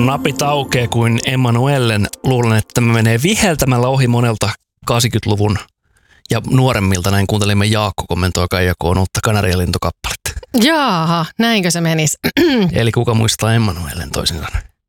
napit aukeaa kuin Emmanuellen. Luulen, että tämä menee viheltämällä ohi monelta 80-luvun ja nuoremmilta. Näin kuuntelimme Jaakko kommentoi Kaija K:n uutta Kanarialintukappaletta. Jaaha, näinkö se menisi? Eli kuka muistaa Emmanuellen toisin sanoen?